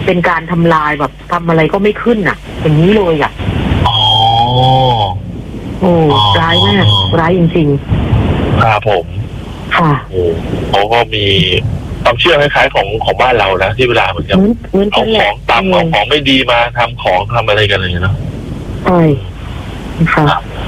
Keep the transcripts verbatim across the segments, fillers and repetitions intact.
เป็นการทำลายแบบทำอะไรก็ไม่ขึ้นอ่ะอย่างนี้เลยอ่ะอ๋อโอ้ร้ายมากร้ายจริงๆครับผมค่ะโอ้เขาก็มีความเชื่อคล้ายๆของของบ้านเรานะที่เวลาเหมือนกับเอาของตำเอาของไม่ดีมาทำของทำอะไรกันเลยเนาะใช่ค่ะ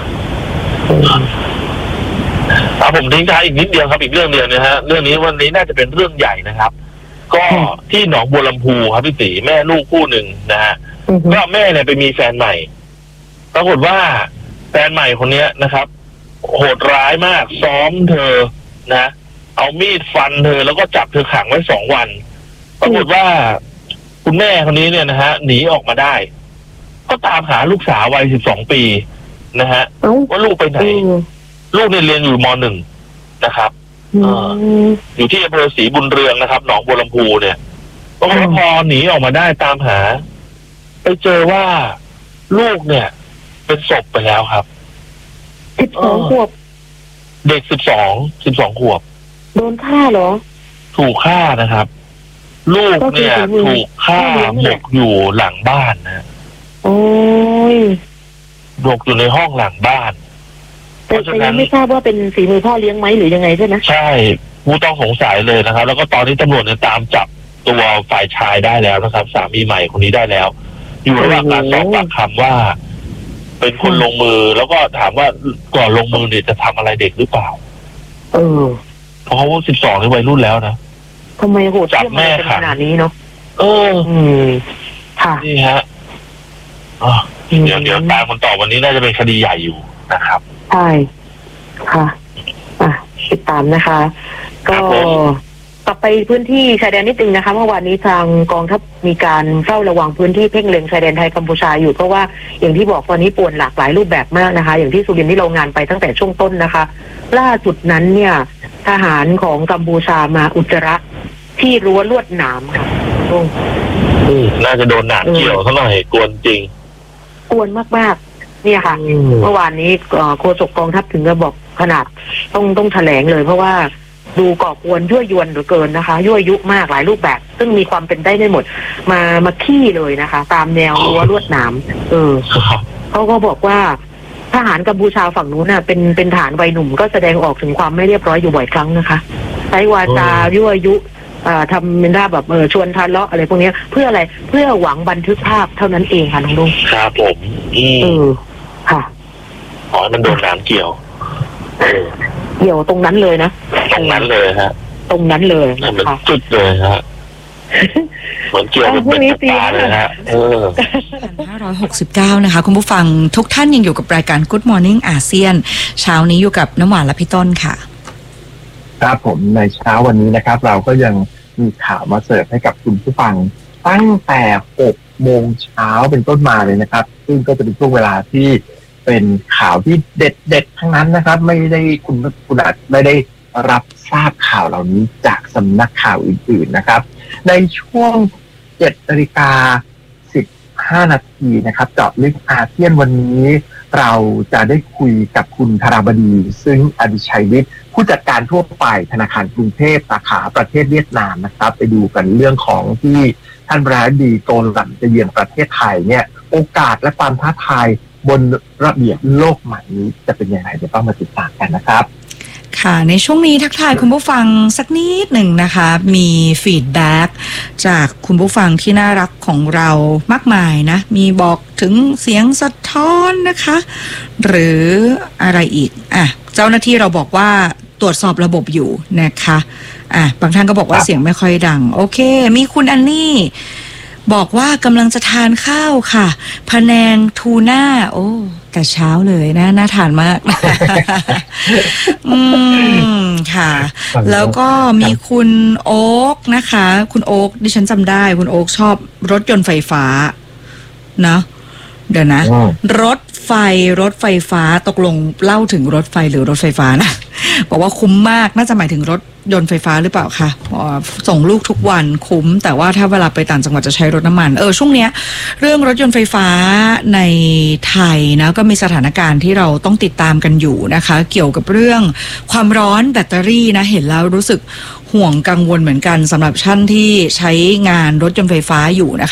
ครับผมทิ้งท้ายอีกนิดเดียวครับอีกเรื่องเดียวนะฮะเรื่องนี้วันนี้น่าจะเป็นเรื่องใหญ่นะครับก็ที่หนองบัวลำพูครับพี่ตีแม่ลูกคู่หนึ่งนะฮะก็แม่เนี่ยไปมีแฟนใหม่ปรากฏว่าแฟนใหม่คนนี้นะครับโหดร้ายมากซ้อมเธอนะเอามีดฟันเธอแล้วก็จับเธอขังไว้สองวันปรากฏว่าคุณแม่คนนี้เนี่ยนะฮะหนีออกมาได้ก็ตามหาลูกสาววัยสิบสองปีนะฮะว่าลูกไปไหนลูกเนี่ยเรียนอยู่ม.หนึ่งนะครับออยู่ที่อำเภอศรีบุญเรืองนะครับหนองบัวลำพูเนี่ยปรากฏว่าพอหนีออกมาได้ตามหาไปเจอว่าลูกเนี่ยเป็นศพไปแล้วครับสิบสองขวบเด็กสิบสองสิบสองขวบโดนฆ่าเหรอถูกฆ่านะครับลูกเนี่ยถูกฆ่าหมกอยู่หลังบ้านนะโอ้ยหมกอยู่ในห้องหลังบ้านแต่ยังไม่ทราบว่าเป็นฝีมือพ่อเลี้ยงไหมหรือยังไงใช่ไหมใช่ผู้ต้องสงสัยเลยนะครับแล้วก็ตอนนี้ตำรวจเนี่ยตามจับตัวฝ่ายชายได้แล้วนะครับสามีใหม่คนนี้ได้แล้วอยู่ระหว่างการสอบปากคำว่าเป็นคนลงมือแล้วก็ถามว่าก่อนลงมือเนี่ยจะทำอะไรเด็กหรือเปล่าเออเพราะเขาสิบสองในวัยรุ่นแล้วนะทำไมโหดจับแม่ขนาดนี้เนาะเอออืมค่ะนี่ฮะอ๋อเดี๋ยวเดี๋ยวตามคนต่อวันนี้น่าจะเป็นคดีใหญ่อยู่นะครับใช่ค่ะอ่ะติดตามนะคะก็กลับไปพื้นที่ชายแดนนิดนึงนะคะเมื่อวานนี้ทางกองทัพมีการเฝ้าระวังพื้นที่เพ่งเล็งชายแดนไทยกัมพูชาอยู่เพราะว่าอย่างที่บอกตอนนี้ป่วนหลากหลายรูปแบบมากนะคะอย่างที่สุรินทร์ที่เรางานไปตั้งแต่ช่วงต้นนะคะล่าสุดนั้นเนี่ยทหารของกัมพูชามาอุจจาระที่รั้วลวดหนามค่ะอืมน่าจะโดนหนามเกี่ยวซะหน่อยกวนจริงกวนมากๆเนี่ยค่ะเมื่อวานนี้โฆษกกองทัพถึงก็บอกขนาดต้องต้องแถลงเลยเพราะว่าดูก่อกวนยั่วยวนเหลือเกินนะคะยั่วยุมากหลายรูปแบบซึ่งมีความเป็นได้ไม่หมดมามาขี้เลยนะคะตามแนวรั้วลวดหนามเออเขาก็บอกว่าทหารกัมพูชาฝั่งนู้นน่ะเป็นเป็นฐานวัยหนุ่มก็แสดงออกถึงความไม่เรียบร้อยอยู่บ่อยครั้งนะคะใช้วาจายั่วยุอ่าทำเป็นท่าแบบเออชวนทะเลาะอะไรพวกนี้เพื่ออะไรเพื่อหวังบันทึกภาพเท่านั้นเองค่ะน้องลุงครับผมเออค่ะอ๋อมันโดนน้ำเกี่ยวเกี่ยวตรงนั้นเลยนะตรงนั้นเลยฮะตรงนั้นเลยค่ะจุดเลยฮะเหมือนเกี่ยวกับเป็นตาเลยฮะเออห้าร้อยหกสิบเก้านะคะคุณผู้ฟังทุกท่านยังอยู่กับรายการ Good Morning อาเซียนเช้านี้อยู่กับน้ำหวานและพี่ต้นค่ะครับผมในเช้าวันนี้นะครับเราก็ยังมีข่าวมาเสิร์ฟให้กับคุณผู้ฟังตั้งแต่หกโมงเช้าเป็นต้นมาเลยนะครับซึ่งก็จะเป็นช่วงเวลาที่เป็นข่าวที่เด็ดๆทั้งนั้นนะครับไม่ได้คุณคุณอาจไม่ได้รับทราบข่าวเหล่านี้จากสำนักข่าวอื่นๆนะครับในช่วง เจ็ดนาฬิกาสิบห้านาทีนะครับเจาะลึกอาเซียนวันนี้เราจะได้คุยกับคุณธราบดีซึ่งอดิชัยวิทย์ผู้จัดการทั่วไปธนาคารกรุงเทพสาขาประเทศเวียดนามนะครับไปดูกันเรื่องของที่ท่านประธานาธิบดีโตหลันจะเยือนประเทศไทยเนี่ยโอกาสและความท้าทายบนระเบียบโลกใหม่นี้จะเป็นยังไงเดี๋ยวต้องมาติดตามกันนะครับค่ะในช่วงนี้ทักทายคุณผู้ฟังสักนิดหนึ่งนะคะมีฟีดแบ็กจากคุณผู้ฟังที่น่ารักของเรามากมายนะมีบอกถึงเสียงสะท้อนนะคะหรืออะไรอีกอ่ะเจ้าหน้าที่เราบอกว่าตรวจสอบระบบอยู่นะคะอ่ะบางท่านก็บอกว่าเสียงไม่ค่อยดังโอเคมีคุณอันนี่บอกว่ากำลังจะทานข้าวค่ะพะแนงทูน่าโอ้แต่เช้าเลยนะน่าทานมาก อืมค่ะแล้วก็มีคุณโอ๊กนะคะคุณโอ๊กดิฉันจำได้คุณโอ๊กชอบรถยนต์ไฟฟ้าเนาะเดี๋ยวนะรถไฟรถไฟฟ้าตกลงเล่าถึงรถไฟหรือรถไฟฟ้านะบอกว่าคุ้มมากน่าจะหมายถึงรถยนต์ไฟฟ้าหรือเปล่าคะส่งลูกทุกวันคุ้มแต่ว่าถ้าเวลาไปต่างจังหวัดจะใช้รถน้ำมันเออช่วงเนี้ยเรื่องรถยนต์ไฟฟ้าในไทยนะก็มีสถานการณ์ที่เราต้องติดตามกันอยู่นะคะเกี่ยวกับเรื่องความร้อนแบตเตอรี่นะเห็นแล้วรู้สึกห่วงกังวลเหมือนกันสำหรับท่านที่ใช้งานรถยนต์ไฟฟ้าอยู่นะคะ